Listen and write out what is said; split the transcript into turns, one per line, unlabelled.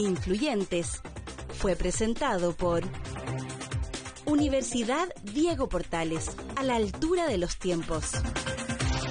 influyentes, fue presentado por Universidad Diego Portales, a la altura de los tiempos.